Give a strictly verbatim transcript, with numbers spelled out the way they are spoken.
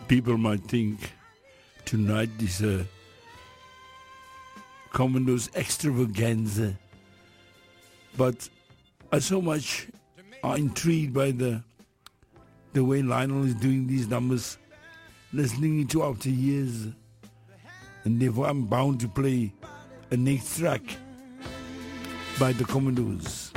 People might think tonight is a Commandos extravaganza, but I so much are intrigued by the the way Lionel is doing these numbers, listening to after years, and therefore I'm bound to play a next track by the Commandos.